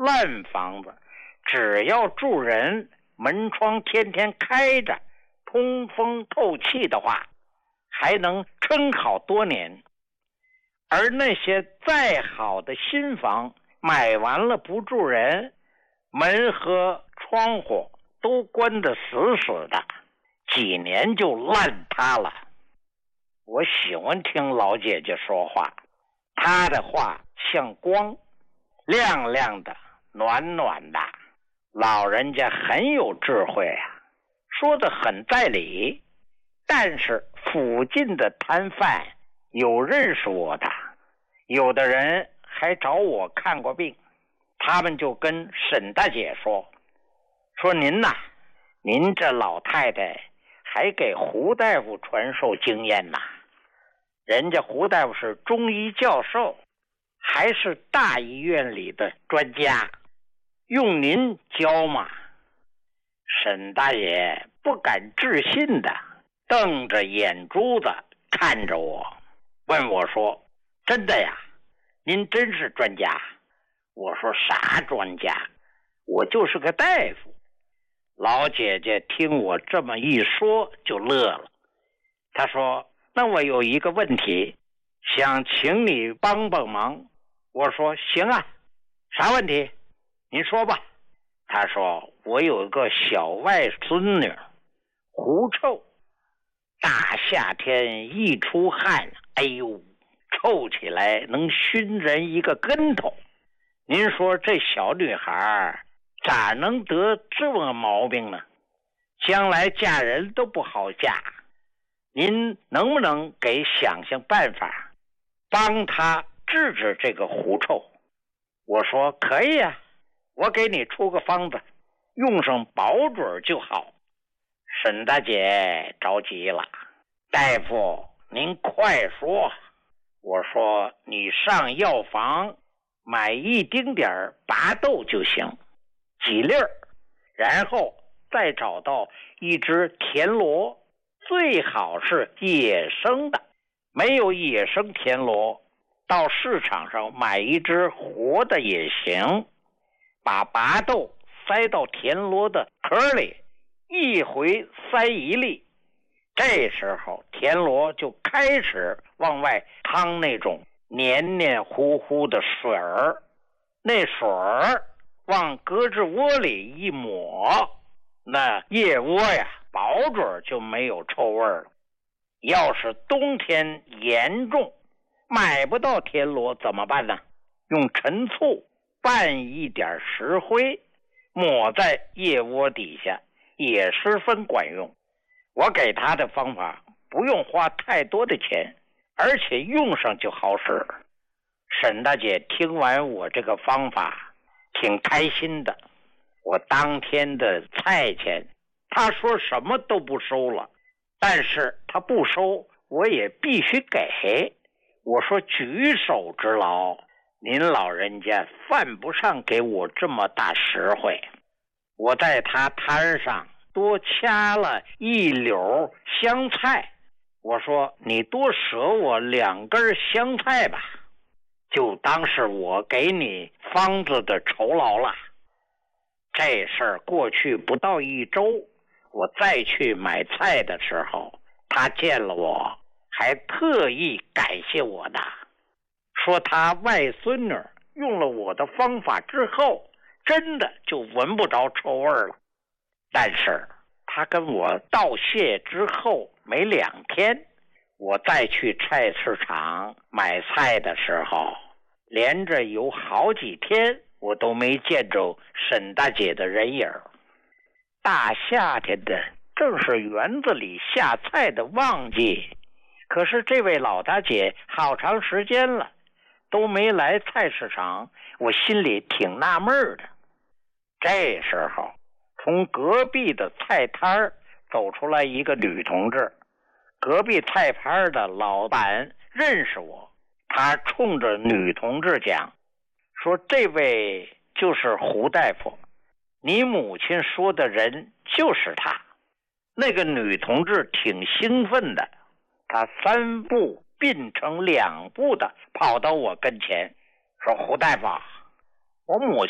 烂房子，只要住人，门窗天天开着，通风透气的话，还能撑好多年。而那些再好的新房，买完了不住人，门和窗户都关得死死的，几年就烂塌了。我喜欢听老姐姐说话，她的话像光，亮亮的，暖暖的。老人家很有智慧啊，说得很在理。但是附近的摊贩有认识我的，有的人还找我看过病，他们就跟沈大姐说您呐，您这老太太还给胡大夫传授经验呐。人家胡大夫是中医教授，还是大医院里的专家，用您教嘛。沈大爷不敢置信的瞪着眼珠子看着我，问我说，真的呀？您真是专家？我说啥专家，我就是个大夫。老姐姐听我这么一说就乐了，她说，那我有一个问题，想请你帮帮忙。我说行啊，啥问题？您说吧。她说，我有个小外孙女，狐臭，大夏天一出汗，哎呦，臭起来能熏人一个跟头。您说这小女孩咋能得这么毛病呢？将来嫁人都不好嫁。您能不能给想想办法，帮她治治这个狐臭？我说可以啊，我给你出个方子，用上保准就好。沈大姐着急了，大夫您快说。我说你上药房买一丁点拔豆就行，几粒儿，然后再找到一只田螺，最好是野生的，没有野生田螺，到市场上买一只活的也行，把拔豆塞到田螺的壳里，一回塞一粒，这时候田螺就开始往外淌那种黏黏糊糊的水儿，那水儿往胳肢窝里一抹，那腋窝呀保准就没有臭味了。要是冬天严重买不到田螺怎么办呢？用陈醋拌一点石灰，抹在腋窝底下，也十分管用。我给他的方法不用花太多的钱，而且用上就好使。沈大姐听完我这个方法挺开心的，我当天的菜钱她说什么都不收了，但是她不收我也必须给。我说举手之劳，您老人家犯不上给我这么大实惠。我在她摊上多掐了一绺香菜，我说你多舍我2根香菜吧，就当是我给你方子的酬劳了。这事儿过去不到1周，我再去买菜的时候，他见了我还特意感谢我的，说他外孙女用了我的方法之后，真的就闻不着臭味了。但是他跟我道谢之后没2天，我再去菜市场买菜的时候，连着有好几天我都没见着沈大姐的人影。大夏天的正是园子里下菜的旺季，可是这位老大姐好长时间了都没来菜市场，我心里挺纳闷的。这时候从隔壁的菜摊走出来一个女同志，隔壁菜摊的老板认识我，他冲着女同志讲，说这位就是胡大夫，你母亲说的人就是他。那个女同志挺兴奋的，她3步并成2步的跑到我跟前，说胡大夫，我母